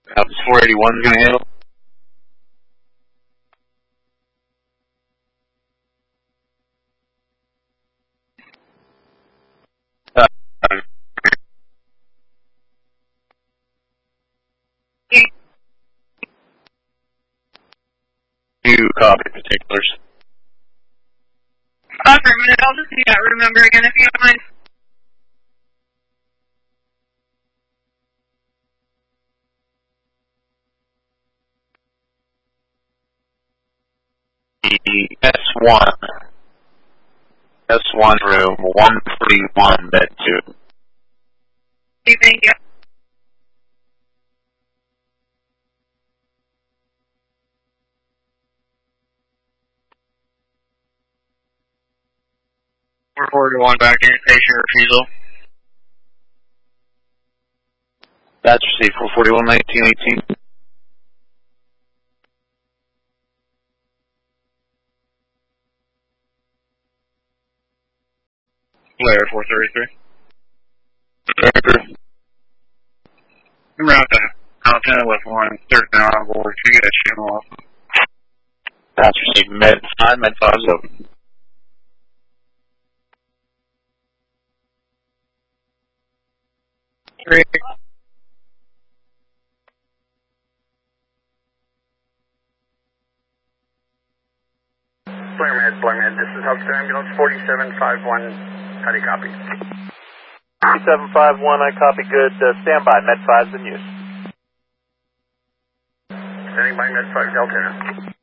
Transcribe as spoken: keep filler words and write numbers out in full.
How's four eighty-one going to handle? Uh, you copy particulars. Affirmative. I'll just need that room number again if you don't mind. The S one. S one room, one forty-one, bed two. Thank you. four forty-one back in, patient refusal. That's received four forty-one, nineteen eighteen. Blair, four thirty-three. Director. Route that. Altoona left one, third now on board, two get channel off. That's received med five, med five is open. Three. Blair Med, Blair Med, this is Healthcare Ambulance forty-seven fifty-one. How do you copy? forty-seven fifty-one, I copy good. Uh, stand by, Med five's in use. Standing by Med five Delta.